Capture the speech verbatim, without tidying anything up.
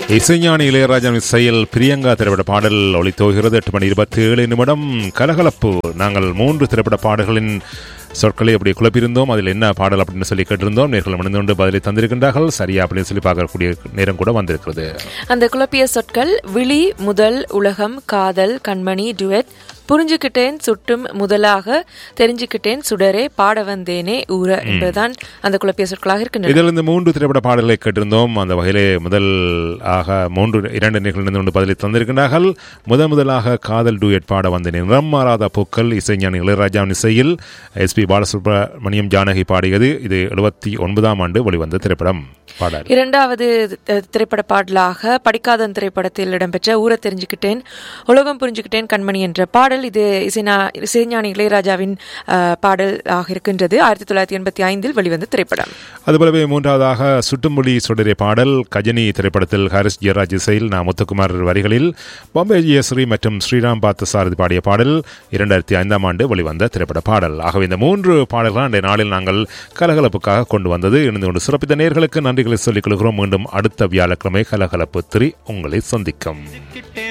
இசைஞானி இளையராஜாவின் இசையில் பிரியங்கா திரைப்பட பாடல் ஒளித்தோகிறது. எட்டு மணி இருபத்தி ஏழு நிமிடம். கலகலப்பு. நாங்கள் மூன்று திரைப்பட பாடல்களின் சொற்களை அப்படி குழப்பியிருந்தோம். அதில் என்ன பாடல் அப்படின்னு சொல்லி கேட்டிருந்தோம். நேர்கள் மணிந்து கொண்டு பதிலை தந்திருக்கின்றார்கள். சரியா அப்படின்னு சொல்லி பார்க்கக்கூடிய நேரம் கூட வந்திருக்கிறது. அந்த குழப்பிய சொற்கள் விழி, முதல், உலகம், காதல், கண்மணி, டுவெட், புரிஞ்சுக்கிட்டேன், சுட்டும், முதலாக, தெரிஞ்சுக்கிட்டேன், சுடரே, பாட வந்தேனே, ஊர என்பதுதான் அந்த குழப்பிய சொற்களாக இருக்கின்றன. இதில் இந்த மூன்று திரைப்பட பாடல்களை கேட்டிருந்தோம். அந்த வகையிலே முதல் ஆக மூன்று இரண்டு நிகழ்ந்து கொண்டு பதிலை தந்திருக்கின்றார்கள். முதல் முதலாக காதல் டூயட் பாட வந்தேன், நிறம் மாறாத பூக்கள், இசைஞானி இளையராஜாவின் இசையில் எஸ் பி பாலசுப்ரமணியம் ஜானகி பாடியது. இது எழுபத்தி ஒன்பதாம் ஆண்டு வெளிவந்த திரைப்படம் பாடல். இரண்டாவது திரைப்பட பாடலாக படிக்காதன் திரைப்படத்தில் இடம்பெற்ற ஊர தெரிஞ்சுக்கிட்டேன், உலகம் புரிஞ்சுக்கிட்டேன், கண்மணி என்ற பாடல். இது இசைஞானி இளையராஜாவின் பாடல் ஆக இருக்கின்றது. ஆயிரத்தி தொள்ளாயிரத்தி எண்பத்தி ஐந்தில் வெளிவந்த திரைப்படம். அதுபோலவே மூன்றாவதாக சுட்டுமொழி சுடரே பாடல் கஜினி திரைப்படத்தில் ஹாரிஸ் ஜெயராஜ் இசையில் நா முத்துக்குமார் வரிகளில் பாம்பே ஜெயஸ்ரீ மற்றும் ஸ்ரீராம் பார்த்தசாரதி பாடிய பாடல் இரண்டாயிரத்தி ஐந்தாம் ஆண்டு வெளிவந்த திரைப்பட பாடல். ஆகவே இந்த மூன்று பாடல்கள் அன்றைய நாளில் நாங்கள் கலகலப்புக்காக கொண்டு வந்தது. இணைந்து கொண்டு சிறப்பித்த நேயர்களுக்கு நன்றிகளை சொல்லிக் கொள்கிறோம். மீண்டும் அடுத்த வியாழக்கிழமை கலகலப்பு திரி உங்களை சந்திக்கும்.